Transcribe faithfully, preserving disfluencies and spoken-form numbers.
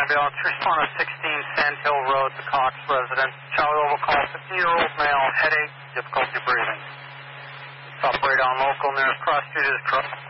ambulance. Respond to sixteen Sand Hill Road, the Cox residence. Charlie Oval call, fifty-year-old male, headache, difficulty breathing. Stop right on local, nearest cross street is cross.